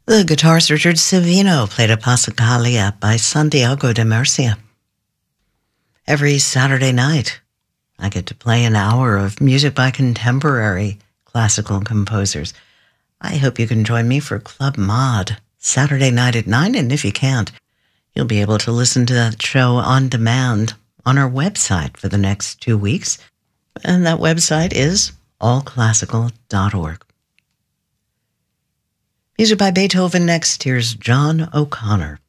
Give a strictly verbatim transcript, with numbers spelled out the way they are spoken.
The guitarist Richard Savino played a Passacaglia by Santiago de Murcia. Every Saturday night, I get to play an hour of music by contemporary classical composers. I hope you can join me for Club Mod Saturday night at nine, and if you can't, you'll be able to listen to that show on demand on our website for the next two weeks, and that website is all classical dot org. Music by Beethoven next. Here's John O'Connor.